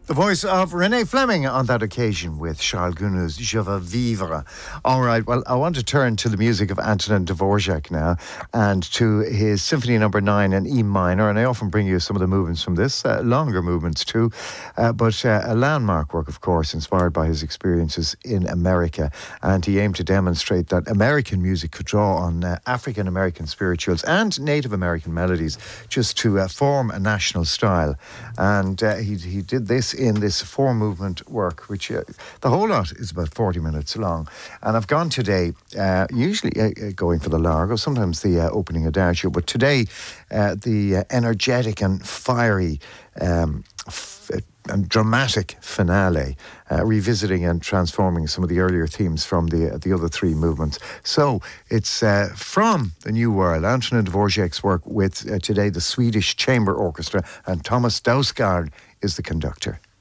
The voice of Renee Fleming on that occasion with Charles Gounod's Je veux vivre. All right, well, I want to turn to the music of Antonin Dvorak now and to his Symphony No. 9 in E minor. And I often bring you some of the movements from this, longer movements too, but a landmark work, of course, inspired by his experiences in America. And he aimed to demonstrate that American music could draw on African-American spirituals and Native American melodies just to form a national style. And he did this in this four-movement work, which the whole lot is about 40 minutes long. And I've gone today, usually going for the Largo, sometimes the opening adagio, but today the energetic and fiery and dramatic finale, revisiting and transforming some of the earlier themes from the other three movements. So it's from the New World, Antonin Dvorak's work with today the Swedish Chamber Orchestra, and Thomas Dausgaard is the conductor.